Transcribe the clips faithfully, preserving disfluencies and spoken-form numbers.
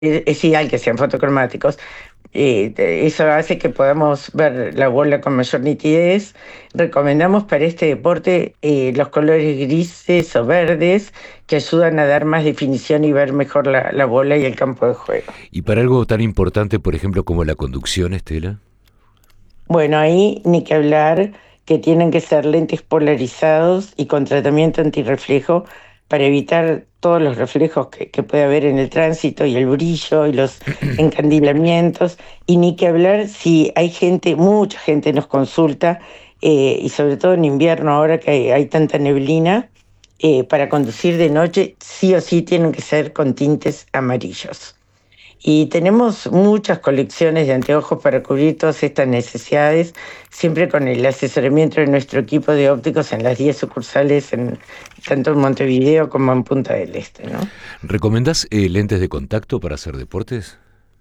es, es ideal que sean fotocromáticos. Eh, eso hace que podamos ver la bola con mayor nitidez. Recomendamos para este deporte eh, los colores grises o verdes que ayudan a dar más definición y ver mejor la, la bola y el campo de juego. Y para algo tan importante, por ejemplo, como la conducción, Estela. Bueno, ahí ni que hablar que tienen que ser lentes polarizados y con tratamiento antirreflejo para evitar todos los reflejos que, que puede haber en el tránsito y el brillo y los encandilamientos. Y ni que hablar si hay gente, mucha gente nos consulta, eh, y sobre todo en invierno ahora que hay, hay tanta neblina, eh, para conducir de noche sí o sí tienen que ser con tintes amarillos. Y tenemos muchas colecciones de anteojos para cubrir todas estas necesidades, siempre con el asesoramiento de nuestro equipo de ópticos en las diez sucursales, en, tanto en Montevideo como en Punta del Este, ¿no? ¿Recomendás eh, lentes de contacto para hacer deportes?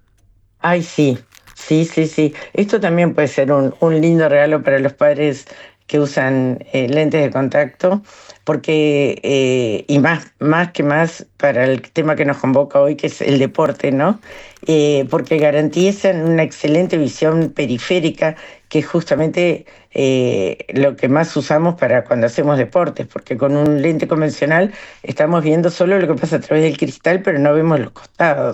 Ay, sí, sí, sí, sí. Esto también puede ser un, un lindo regalo para los padres que usan eh, lentes de contacto, porque, eh, y más, más que más para el tema que nos convoca hoy, que es el deporte, ¿no? Eh, porque garantizan una excelente visión periférica, que es justamente eh, lo que más usamos para cuando hacemos deportes, porque con un lente convencional estamos viendo solo lo que pasa a través del cristal, pero no vemos los costados.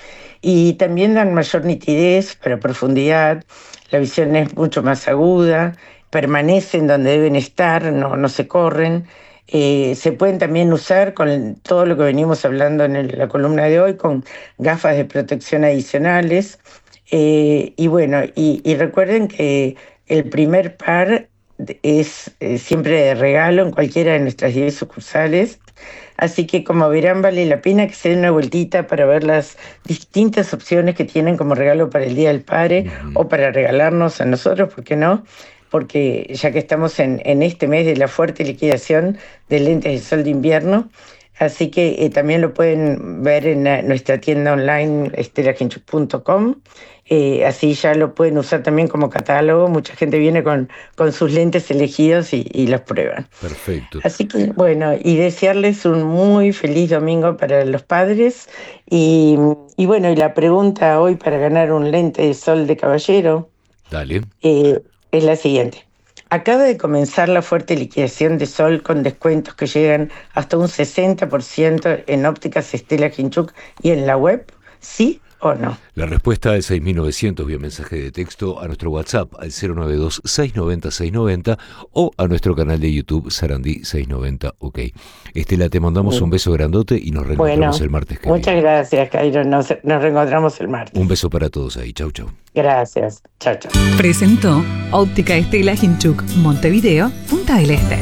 Y también dan mayor nitidez, pero profundidad, la visión es mucho más aguda, permanecen donde deben estar, no, no se corren. Eh, se pueden también usar con todo lo que venimos hablando en el- la columna de hoy, con gafas de protección adicionales. Eh, y bueno, y, y recuerden que el primer par de- es eh, siempre de regalo en cualquiera de nuestras diez sucursales. Así que como verán, vale la pena que se den una vueltita para ver las distintas opciones que tienen como regalo para el Día del Padre Ujú. o para regalarnos a nosotros, ¿por qué no? Porque ya que estamos en, en este mes de la fuerte liquidación de lentes de sol de invierno, así que eh, también lo pueden ver en la- nuestra tienda online estela kinchuk punto com. Eh, así ya lo pueden usar también como catálogo. Mucha gente viene con, con sus lentes elegidos y, y los prueban. Perfecto. Así que bueno, y desearles un muy feliz domingo para los padres. Y, y bueno, y la pregunta hoy para ganar un lente de sol de caballero Dale. eh, es la siguiente. Acaba de comenzar la fuerte liquidación de sol con descuentos que llegan hasta un sesenta por ciento en ópticas Estela Kinchuk y en la web, ¿sí o no? La respuesta es seis mil novecientos vía mensaje de texto a nuestro WhatsApp al cero nueve dos, seis nueve cero, seis nueve cero o a nuestro canal de YouTube Sarandí seiscientos noventa. Ok. Estela, te mandamos un beso grandote y nos reencontramos Bueno, el martes que muchas viene. gracias, Cairo. Nos, nos reencontramos el martes. Un beso para todos ahí. Chau, chau. Gracias. Chao, chao. Presentó Óptica Estela Kinchuk, Montevideo, Punta del Este.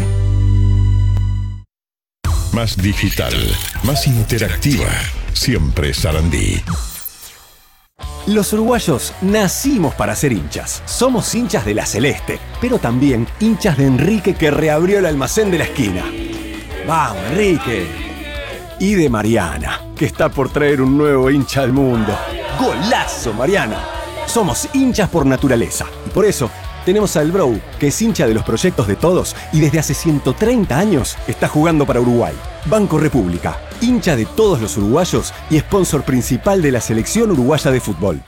Más digital, más interactiva. Siempre Sarandí. Los uruguayos nacimos para ser hinchas. Somos hinchas de la Celeste, pero también hinchas de Enrique, que reabrió el almacén de la esquina. ¡Vamos, Enrique! Y de Mariana, que está por traer un nuevo hincha al mundo. ¡Golazo, Mariana! Somos hinchas por naturaleza y por eso tenemos al Bro, que es hincha de los proyectos de todos y desde hace ciento treinta años está jugando para Uruguay. Banco República, hincha de todos los uruguayos y sponsor principal de la selección uruguaya de fútbol.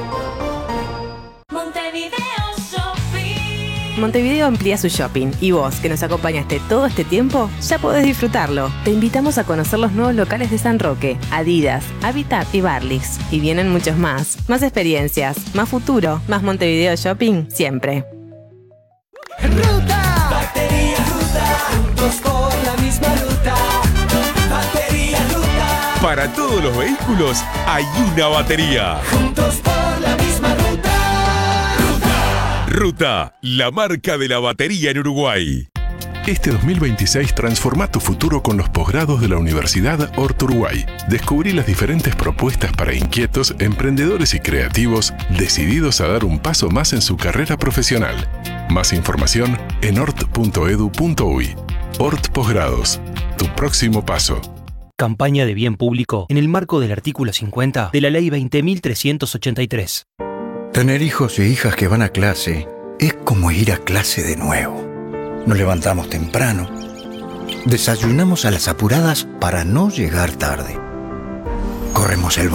Montevideo amplía su shopping y vos, que nos acompañaste todo este tiempo, ya podés disfrutarlo. Te invitamos a conocer los nuevos locales de San Roque, Adidas, Habitat y Barlix. Y vienen muchos más. Más experiencias, más futuro, más Montevideo Shopping, siempre. Ruta, batería Ruta, juntos por la misma ruta. Batería Ruta. Para todos los vehículos hay una batería. Juntos por la misma ruta. Ruta, la marca de la batería en Uruguay. Este dos mil veintiséis transforma tu futuro con los posgrados de la Universidad Hort Uruguay. Descubrí las diferentes propuestas para inquietos, emprendedores y creativos decididos a dar un paso más en su carrera profesional. Más información en hort punto edu punto uy. Hort Posgrados, tu próximo paso. Campaña de bien público en el marco del artículo cincuenta de la Ley veinte mil trescientos ochenta y tres. Tener hijos e hijas que van a clase es como ir a clase de nuevo. Nos levantamos temprano, desayunamos a las apuradas para no llegar tarde. Corremos el